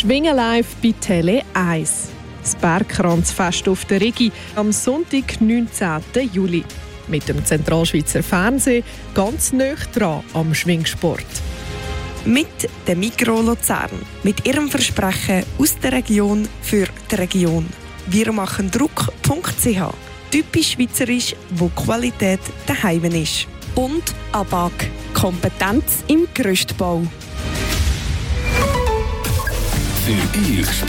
Schwingen live bei Tele 1. Das Bergkranzfest auf der Rigi am Sonntag, 19. Juli. Mit dem Zentralschweizer Fernsehen ganz nah dran am Schwingsport. Mit der Migros Luzern. Mit ihrem Versprechen aus der Region für die Region. Wir machen Druck.ch. Typisch schweizerisch, wo Qualität daheim ist. Und ABAG. Kompetenz im Gerüstbau. Für euch